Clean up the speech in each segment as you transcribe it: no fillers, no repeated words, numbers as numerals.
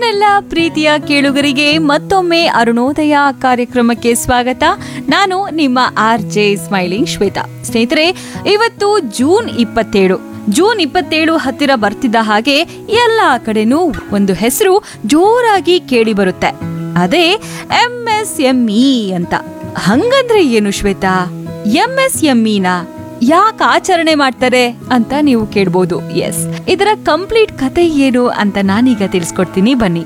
ನನ್ನೆಲ್ಲ ಪ್ರೀತಿಯ ಕೇಳುಗರಿಗೆ ಮತ್ತೊಮ್ಮೆ ಅರುಣೋದಯ ಕಾರ್ಯಕ್ರಮಕ್ಕೆ ಸ್ವಾಗತ. ನಾನು ನಿಮ್ಮ RJ ಸ್ಮೈಲಿಂಗ್ ಶ್ವೇತಾ. ಸ್ನೇಹಿತರೆ, ಇವತ್ತು ಜೂನ್ 27 ಹತ್ತಿರ ಬರ್ತಿದ್ದ ಹಾಗೆ ಎಲ್ಲಾ ಕಡೆನೂ ಒಂದು ಹೆಸರು ಜೋರಾಗಿ ಕೇಳಿ ಬರುತ್ತೆ. ಅದೇ MSME ಅಂತ. ಹಂಗಂದ್ರೆ ಏನು ಶ್ವೇತಾ? MSMEನಾ ಯಾಕೆ ಆಚರಣೆ ಮಾಡ್ತಾರೆ ಅಂತ ನೀವು ಕೇಳ್ಬೋದು. ಎಸ್, ಇದರ ಕಂಪ್ಲೀಟ್ ಕತೆ ಏನು ಅಂತ ನಾನೀಗ ತಿಳಿಸ್ಕೊಡ್ತೀನಿ, ಬನ್ನಿ.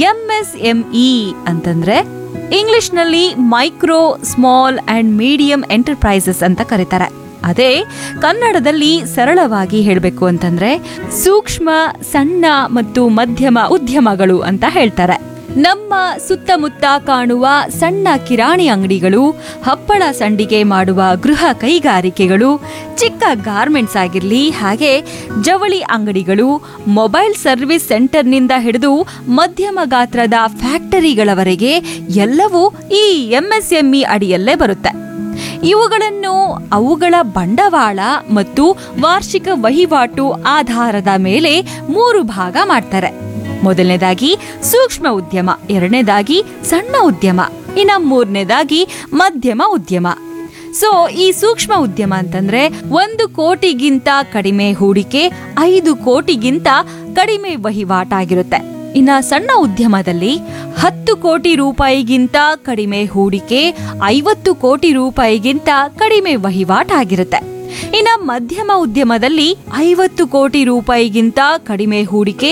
MSME ಅಂತಂದ್ರೆ ಇಂಗ್ಲಿಷ್ ನಲ್ಲಿ micro, small and medium enterprises ಅಂತ ಕರೀತಾರೆ. ಅದೇ ಕನ್ನಡದಲ್ಲಿ ಸರಳವಾಗಿ ಹೇಳಬೇಕು ಅಂತಂದ್ರೆ ಸೂಕ್ಷ್ಮ, ಸಣ್ಣ ಮತ್ತು ಮಧ್ಯಮ ಉದ್ಯಮಗಳು ಅಂತ ಹೇಳ್ತಾರೆ. ನಮ್ಮ ಸುತ್ತಮುತ್ತ ಕಾಣುವ ಸಣ್ಣ ಕಿರಾಣಿ ಅಂಗಡಿಗಳು, ಹಪ್ಪಳ ಸಂಡಿಗೆ ಮಾಡುವ ಗೃಹ ಕೈಗಾರಿಕೆಗಳು, ಚಿಕ್ಕ ಗಾರ್ಮೆಂಟ್ಸ್ ಆಗಿರಲಿ, ಹಾಗೆ ಜವಳಿ ಅಂಗಡಿಗಳು, ಮೊಬೈಲ್ ಸರ್ವಿಸ್ ಸೆಂಟರ್ನಿಂದ ಹಿಡಿದು ಮಧ್ಯಮ ಗಾತ್ರದ ಫ್ಯಾಕ್ಟರಿಗಳವರೆಗೆ ಎಲ್ಲವೂ ಈ MSME ಅಡಿಯಲ್ಲೇ ಬರುತ್ತೆ. ಇವುಗಳನ್ನು ಅವುಗಳ ಬಂಡವಾಳ ಮತ್ತು ವಾರ್ಷಿಕ ವಹಿವಾಟು ಆಧಾರದ ಮೇಲೆ 3 ಭಾಗ ಮಾಡ್ತಾರೆ. ಮೊದಲನೇದಾಗಿ ಸೂಕ್ಷ್ಮ ಉದ್ಯಮ, ಎರಡನೇದಾಗಿ ಸಣ್ಣ ಉದ್ಯಮ, ಇನ್ನ ಮೂರನೇದಾಗಿ ಮಧ್ಯಮ ಉದ್ಯಮ. ಸೊ ಈ ಸೂಕ್ಷ್ಮ ಉದ್ಯಮ ಅಂತಂದ್ರೆ 1 ಕೋಟಿಗಿಂತ ಕಡಿಮೆ ಹೂಡಿಕೆ, 5 ಕೋಟಿಗಿಂತ ಕಡಿಮೆ ವಹಿವಾಟಾಗಿರುತ್ತೆ. ಇನ್ನ ಸಣ್ಣ ಉದ್ಯಮದಲ್ಲಿ 10 ಕೋಟಿ ರೂಪಾಯಿಗಿಂತ ಕಡಿಮೆ ಹೂಡಿಕೆ, 50 ಕೋಟಿ ರೂಪಾಯಿಗಿಂತ ಕಡಿಮೆ ವಹಿವಾಟಾಗಿರುತ್ತೆ. ಇನ್ನು ಮಧ್ಯಮ ಉದ್ಯಮದಲ್ಲಿ 50 ಕೋಟಿ ರೂಪಾಯಿಗಿಂತ ಕಡಿಮೆ ಹೂಡಿಕೆ,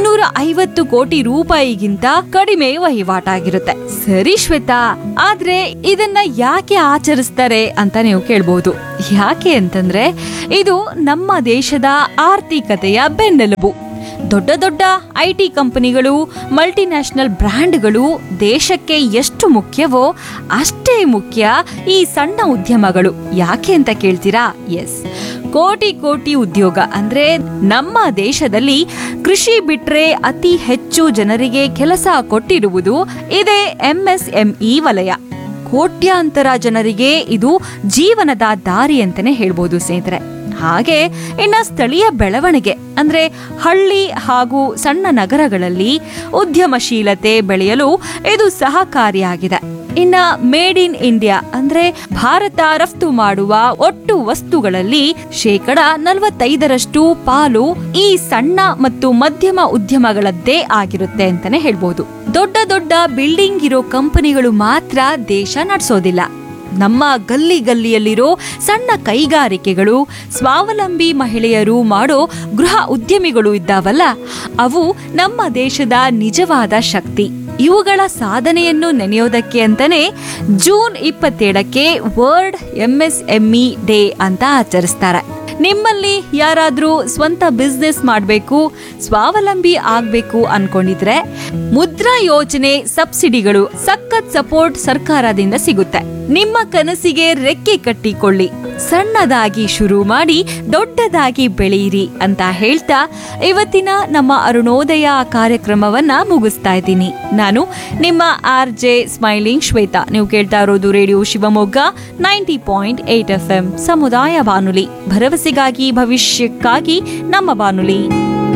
250 ಕೋಟಿ ರೂಪಾಯಿಗಿಂತ ಕಡಿಮೆ ವಹಿವಾಟಾಗಿರುತ್ತೆ. ಸರಿ ಶ್ವೇತಾ, ಆದ್ರೆ ಇದನ್ನ ಯಾಕೆ ಆಚರಿಸ್ತಾರೆ ಅಂತ ನೀವು ಕೇಳ್ಬಹುದು. ಯಾಕೆ ಅಂತಂದ್ರೆ ಇದು ನಮ್ಮ ದೇಶದ ಆರ್ಥಿಕತೆಯ ಬೆನ್ನೆಲುಬು. ದೊಡ್ಡ ದೊಡ್ಡ IT ಕಂಪನಿಗಳು, ಮಲ್ಟಿನ್ಯಾಷನಲ್ ಬ್ರ್ಯಾಂಡ್ಗಳು ದೇಶಕ್ಕೆ ಎಷ್ಟು ಮುಖ್ಯವೋ ಅಷ್ಟೇ ಮುಖ್ಯ ಈ ಸಣ್ಣ ಉದ್ಯಮಗಳು. ಯಾಕೆ ಅಂತ ಕೇಳ್ತೀರಾ? ಎಸ್, ಕೋಟಿ ಕೋಟಿ ಉದ್ಯೋಗ ಅಂದ್ರೆ ನಮ್ಮ ದೇಶದಲ್ಲಿ ಕೃಷಿ ಬಿಟ್ರೆ ಅತಿ ಹೆಚ್ಚು ಜನರಿಗೆ ಕೆಲಸ ಕೊಟ್ಟಿರುವುದು ಇದೇ MSME ವಲಯ. ಕೋಟ್ಯಾಂತರ ಜನರಿಗೆ ಇದು ಜೀವನದ ದಾರಿ ಅಂತಾನೆ ಹೇಳ್ಬೋದು ಸ್ನೇಹಿತರೆ. ಹಾಗೆ ಇನ್ನ ಸ್ಥಳೀಯ ಬೆಳವಣಿಗೆ ಅಂದ್ರೆ ಹಳ್ಳಿ ಹಾಗೂ ಸಣ್ಣ ನಗರಗಳಲ್ಲಿ ಉದ್ಯಮಶೀಲತೆ ಬೆಳೆಯಲು ಇದು ಸಹಕಾರಿಯಾಗಿದೆ. ಇನ್ನ ಮೇಡ್ ಇನ್ ಇಂಡಿಯಾ ಅಂದ್ರೆ ಭಾರತ ರಫ್ತು ಮಾಡುವ ಒಟ್ಟು ವಸ್ತುಗಳಲ್ಲಿ 45% ಪಾಲು ಈ ಸಣ್ಣ ಮತ್ತು ಮಧ್ಯಮ ಉದ್ಯಮಗಳದ್ದೇ ಆಗಿರುತ್ತೆ ಅಂತಾನೆ ಹೇಳ್ಬೋದು. ದೊಡ್ಡ ದೊಡ್ಡ ಬಿಲ್ಡಿಂಗ್ ಇರೋ ಕಂಪನಿಗಳು ಮಾತ್ರ ದೇಶ ನಡೆಸೋದಿಲ್ಲ. ನಮ್ಮ ಗಲ್ಲಿ ಗಲ್ಲಿಯಲ್ಲಿರೋ ಸಣ್ಣ ಕೈಗಾರಿಕೆಗಳು, ಸ್ವಾವಲಂಬಿ ಮಹಿಳೆಯರು ಮಾಡೋ ಗೃಹ ಉದ್ಯಮಿಗಳು ಇದ್ದಾವಲ್ಲ, ಅವು ನಮ್ಮ ದೇಶದ ನಿಜವಾದ ಶಕ್ತಿ. ಇವುಗಳ ಸಾಧನೆಯನ್ನು ನೆನೆಯೋದಕ್ಕೆ ಅಂತಾನೆ ಜೂನ್ 27ಕ್ಕೆ ವರ್ಲ್ಡ್ MSME ಡೇ ಅಂತ ಆಚರಿಸ್ತಾರೆ. ನಿಮ್ಮಲ್ಲಿ ಯಾರಾದ್ರೂ ಸ್ವಂತ ಬಿಸ್ನೆಸ್ ಮಾಡಬೇಕು, ಸ್ವಾವಲಂಬಿ ಆಗ್ಬೇಕು ಅನ್ಕೊಂಡಿದ್ರೆ ಮುದ್ರಾ ಯೋಜನೆ ಸಬ್ಸಿಡಿಗಳು, ಸಖತ್ ಸಪೋರ್ಟ್ ಸರ್ಕಾರದಿಂದ ಸಿಗುತ್ತೆ. ನಿಮ್ಮ ಕನಸಿಗೆ ರೆಕ್ಕೆ ಕಟ್ಟಿಕೊಳ್ಳಿ, ಸಣ್ಣದಾಗಿ ಶುರು ಮಾಡಿ ದೊಡ್ಡದಾಗಿ ಬೆಳೆಯಿರಿ ಅಂತ ಹೇಳ್ತಾ ಇವತ್ತಿನ ನಮ್ಮ ಅರುಣೋದಯ ಕಾರ್ಯಕ್ರಮವನ್ನ ಮುಗಿಸ್ತಾ ಇದ್ದೀನಿ. ನಾನು ನಿಮ್ಮ RJ ಸ್ಮೈಲಿಂಗ್ ಶ್ವೇತಾ. ನೀವು ಕೇಳ್ತಾ ಇರೋದು ರೇಡಿಯೋ ಶಿವಮೊಗ್ಗ 90.8 FM ಸಮುದಾಯ ಬಾನುಲಿ, ಭರವಸೆಗಾಗಿ ಭವಿಷ್ಯಕ್ಕಾಗಿ ನಮ್ಮ ಬಾನುಲಿ.